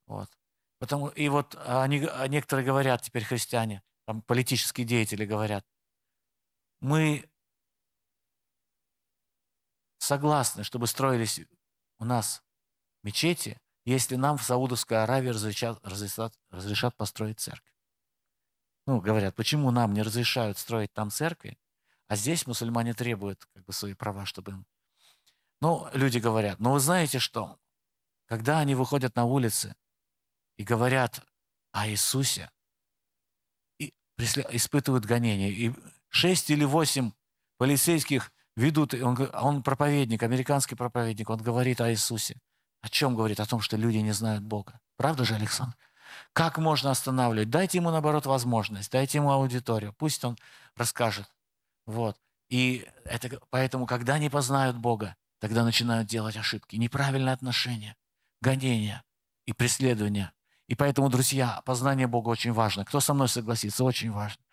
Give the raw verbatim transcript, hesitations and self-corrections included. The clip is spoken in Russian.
Вот. Потому, и вот они, а некоторые говорят, теперь христиане, там, политические деятели говорят, мы согласны, чтобы строились у нас мечети, если нам в Саудовской Аравии разрешат, разрешат, разрешат построить церковь. Ну, говорят, почему нам не разрешают строить там церкви, а здесь мусульмане требуют как бы свои права, чтобы им... Ну, люди говорят, ну вы знаете что, когда они выходят на улицы и говорят о Иисусе, и пресле- испытывают гонения, и шесть или восемь полицейских ведут, и он, г- а он проповедник, американский проповедник, он говорит о Иисусе. О чем говорит? О том, что люди не знают Бога. Правда же, Александр? Как можно останавливать? Дайте ему, наоборот, возможность, дайте ему аудиторию, пусть он расскажет. Вот. И это, поэтому, когда не познают Бога, тогда начинают делать ошибки, неправильное отношение, гонения и преследования. И поэтому, друзья, познание Бога очень важно. Кто со мной согласится? Очень важно.